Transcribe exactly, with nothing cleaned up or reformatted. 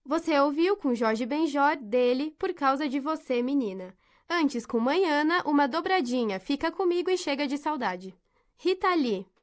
Você ouviu com Jorge Benjor, dele, Por Causa de Você, Menina. Antes, com Manhana, uma dobradinha, Fica Comigo e Chega de Saudade. Rita Lee.